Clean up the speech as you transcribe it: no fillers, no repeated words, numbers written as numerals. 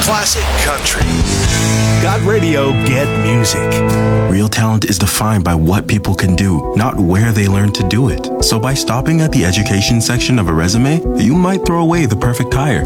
classic country. Got radio, get music. Real talent is defined by what people can do, not where they learn to do it. So by stopping at the education section of a resume, you might throw away the perfect hire.